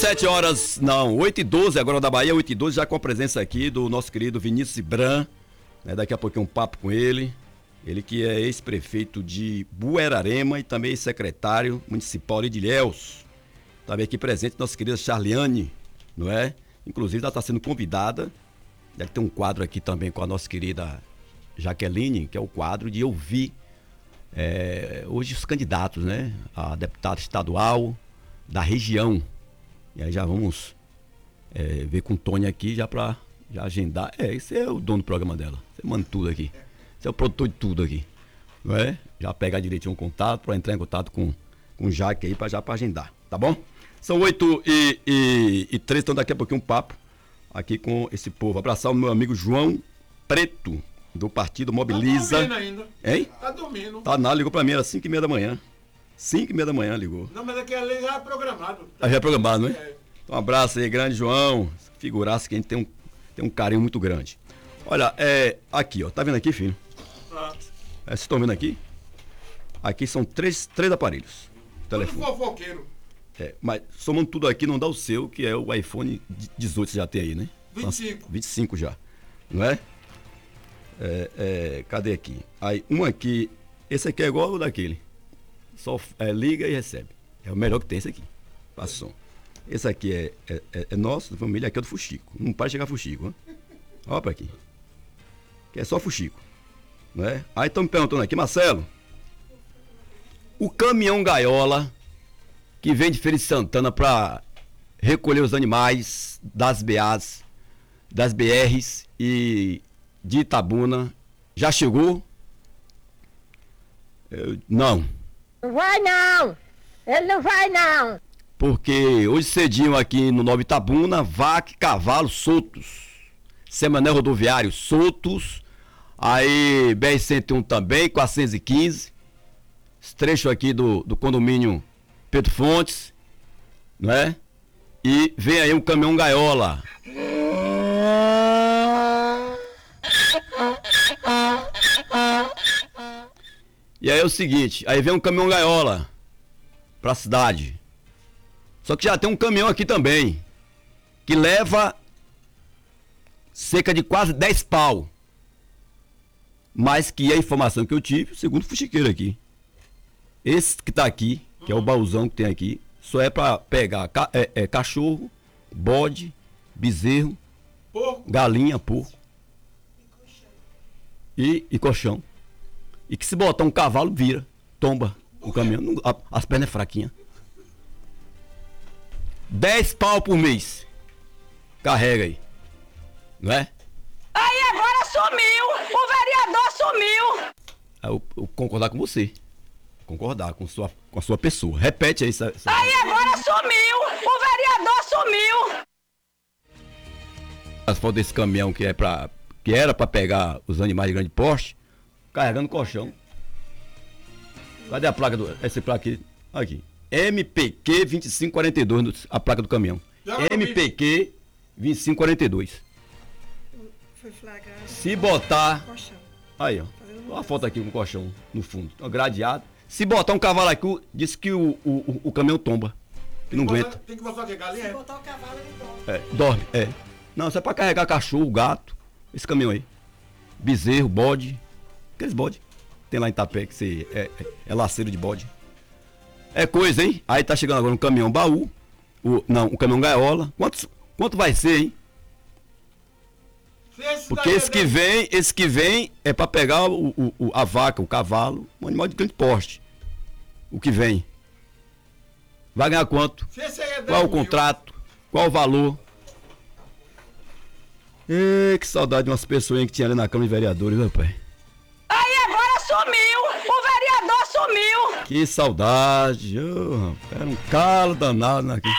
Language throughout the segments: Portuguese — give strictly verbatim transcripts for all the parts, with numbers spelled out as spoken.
Sete horas, não, oito e doze, agora da Bahia, oito e doze, já com a presença aqui do nosso querido Vinícius Bran, né, daqui a pouquinho um papo com ele, ele que é ex-prefeito de Buerarema e também secretário municipal de Ilhéus, também aqui presente nossa querida Charliane, não é? Inclusive ela está sendo convidada, deve ter um quadro aqui também com a nossa querida Jaqueline, que é o quadro de ouvir é, hoje os candidatos, né, a deputada estadual da região. E aí já vamos é, ver com o Tony aqui já pra já agendar. É, esse é o dono do programa dela. Você manda tudo aqui. Você é o produtor de tudo aqui. Não é? Já pegar direitinho o contato pra entrar em contato com, com o Jaque aí pra, já pra agendar. Tá bom? São oito e três, então daqui a pouquinho um papo aqui com esse povo. Abraçar o meu amigo João Preto, do Partido Mobiliza. Tá dormindo ainda. Hein? Tá dormindo. Tá nada, ligou pra mim, era cinco e meia da manhã. cinco e meia da manhã ligou. Não, mas aqui ali já é programado. Tá já é programado, né? É. Então, um abraço aí, grande João. Figuraça que a gente tem um, tem um carinho muito grande. Olha, é. Aqui, ó. Tá vendo aqui, filho? Ah. É, vocês estão vendo aqui? Aqui são três, três aparelhos. Tudo Telefone. fofoqueiro. É, mas somando tudo aqui, não dá o seu, que é o iPhone dezoito, você já tem aí, né? vinte e cinco. vinte e cinco já. Não é? É, é, cadê aqui? Aí, um aqui. Esse aqui é igual o daquele. Só é, liga e recebe. É o melhor que tem esse aqui. Passou. Esse aqui é, é, é, é nosso, da família, aqui é do Fuxico. Não para de chegar Fuxico, né? Olha pra aqui. Que é só Fuxico. Não é? Aí estão me perguntando aqui, Marcelo. O caminhão gaiola que vem de Feira de Santana para recolher os animais das B As, das B Rs e de Itabuna, já chegou? Eu, não. Não vai não! Ele não vai não! Porque hoje cedinho aqui no Nova Itabuna, vaca e cavalo soltos. Semanel rodoviário soltos. Aí B R cento e um também, quatrocentos e quinze. Esse trecho aqui do, do condomínio Pedro Fontes, não é? E vem aí um caminhão gaiola. E aí é o seguinte, aí vem um caminhão gaiola pra cidade. Só que já tem um caminhão aqui também, que leva cerca de quase dez pau. Mas que a informação que eu tive, segundo o fuxiqueiro aqui, esse que tá aqui, que é o baúzão que tem aqui, só é pra pegar ca é, é, cachorro, bode, bezerro, Porco. galinha, porco e, e colchão. E que se botar um cavalo, vira, tomba o caminhão, não, a, as pernas é fraquinhas. dez pau por mês. Carrega aí. Não é? Aí agora sumiu! O vereador sumiu! Eu, eu concordar com você. Concordar com, sua, com a sua pessoa. Repete aí. Essa, essa... Aí agora sumiu! O vereador sumiu! As fotos desse caminhão que, é pra, que era pra pegar os animais de grande porte, carregando colchão. Cadê a placa do. Essa placa aqui? Aqui. M P Q vinte e cinco quarenta e dois, a placa do caminhão. M P Q vinte e cinco quarenta e dois. Foi flagrado. Se botar. Colchão. Aí, ó. Olha a foto aqui com o colchão no fundo. Gradeado. Se botar um cavalo aqui, diz que o, o, o caminhão tomba. Que não aguenta. Tem que botar o que? Galinha? Se botar o cavalo, ele dorme. É, dorme, é. Não, isso é pra carregar cachorro, gato. Esse caminhão aí. Bezerro, bode. Aqueles bode. Tem lá em Itapé que você é, é, é laceiro de bode. É coisa, hein? Aí tá chegando agora um caminhão baú. O, não, um caminhão gaiola. Quanto, quanto vai ser, hein? Esse Porque daí esse é que vem, esse que vem é pra pegar o, o, o- a vaca, o cavalo, um animal de grande porte. O que vem. Vai ganhar quanto? Se esse aí é Qual o dez mil. contrato? Qual o valor? Ê, que saudade de umas pessoas que tinha ali na Câmara de Vereadores, meu pai. Aí agora sumiu! O vereador sumiu! Que saudade. Ô, rapaz, era um calo danado aqui.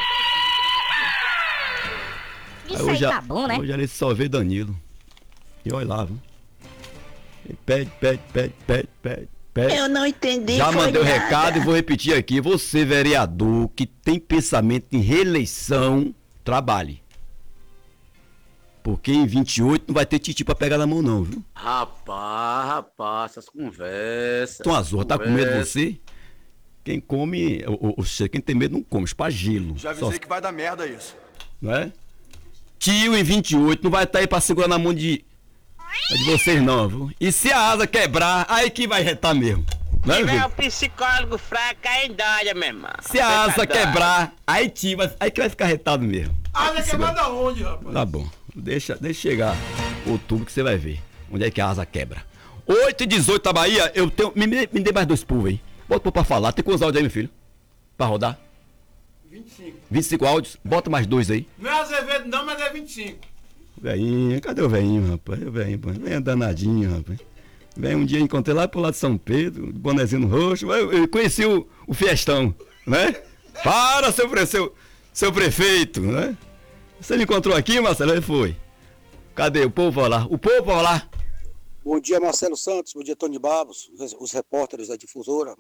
Isso aí hoje, tá bom, né? Hoje ali só vê Danilo. E olha lá, viu? E pede, pede, pede, pede, pede, pede. Eu não entendi. Já foi mandei o nada. recado e vou repetir aqui. Você, vereador, que tem pensamento em reeleição, trabalhe. Porque em vinte e oito não vai ter titi pra pegar na mão, não, viu? Rapaz, rapaz, essas conversas. Tom Azul, tá com medo de você? Quem come, o, o, o, quem tem medo não come, espagilo. Já avisei Só, que vai dar merda isso. não é? Tio em vinte e oito, não vai estar aí pra segurar na mão de, de vocês não, viu? E se a asa quebrar, aí que vai retar mesmo. Não é, Se tiver viu? o psicólogo fraco, aí dói, meu irmão. Se a asa Tá doido. quebrar, aí tio, vai- aí que vai ficar retado mesmo. Ah, é queimada onde, rapaz? Tá bom, deixa, deixa chegar outubro que você vai ver onde é que a asa quebra. oito e dezoito da Bahia, eu tenho. Me, me, me dê mais dois pulvos aí. Bota pra falar. Tem quantos áudios aí, meu filho? Pra rodar? vinte e cinco. vinte e cinco áudios. Bota mais dois aí. Não é Azevedo não, mas é vinte e cinco. Veinho, cadê o veinho, rapaz? O veinho, pô. Vem danadinho, rapaz. Vem um dia encontrei lá pro lado de São Pedro, bonezinho roxo. Eu, eu conheci o, o Fiestão, né? Para, seu, pre- seu, seu prefeito, né? Você me encontrou aqui, Marcelo? Ele foi. Cadê o povo lá? O povo lá. Bom dia, Marcelo Santos. Bom dia, Tony Babos, os, os repórteres da difusora.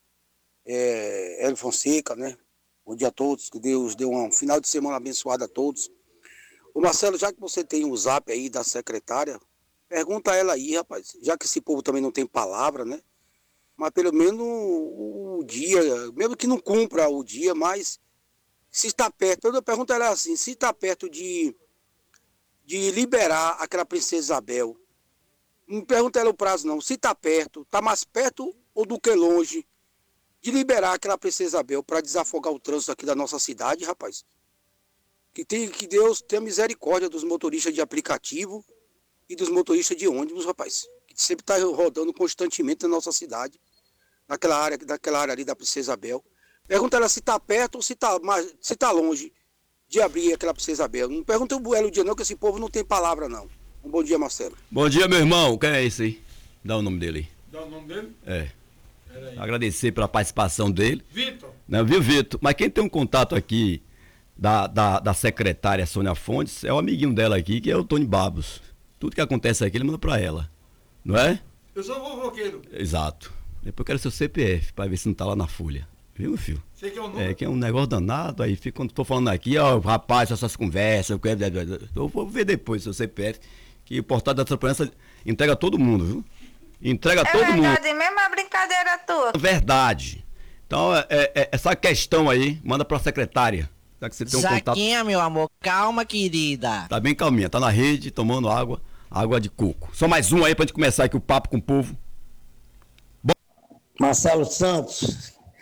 É, Hélio Fonseca, né? Bom dia a todos. Que Deus dê um final de semana abençoado a todos. Ô Marcelo, já que você tem o zap aí da secretária, pergunta a ela aí, rapaz. Já que esse povo também não tem palavra, né? Mas pelo menos o, o dia, mesmo que não cumpra o dia, mas se está perto, eu pergunto a ela assim, se está perto de, de liberar aquela princesa Isabel. Não pergunta ela o prazo não, se está perto, está mais perto ou do que longe de liberar aquela princesa Isabel para desafogar o trânsito aqui da nossa cidade, rapaz. Que, tem, que Deus tenha misericórdia dos motoristas de aplicativo e dos motoristas de ônibus, rapaz. Que sempre está rodando constantemente na nossa cidade, naquela área, naquela área ali da princesa Isabel. Pergunta ela se está perto ou se está se tá longe de abrir aquela princesa Isabel. Não pergunta o Buelo o dia não, que esse povo não tem palavra não. Um bom dia, Marcelo. Bom dia, meu irmão. Quem é esse aí? Dá o nome dele Dá o nome dele? aí. É. Peraí. Agradecer pela participação dele. Vitor. Não, viu, Vitor? Mas quem tem um contato aqui da, da, da secretária Sônia Fontes é o amiguinho dela aqui, que é o Tony Babos. Tudo que acontece aqui ele manda pra ela. Não é? Eu sou fofoqueiro. Exato. Depois eu quero seu C P F, pra ver se não tá lá na folha. Viu, meu filho? Sei que é o nome. É, que é um negócio danado, aí fica, quando tô falando aqui, ó, rapaz, essas conversas, eu quero. Eu vou ver depois seu C P F, que o portal da transparência entrega a todo mundo, viu? Entrega a É todo mundo. verdade, mesmo a brincadeira tua. Verdade. Então, é, é, essa questão aí, manda pra secretária. Já que você tem um contato. Zaquinha, meu amor, calma, querida. Tá bem calminha, tá na rede, tomando água, água de coco. Só mais um aí pra gente começar aqui o papo com o povo. Marcelo Santos,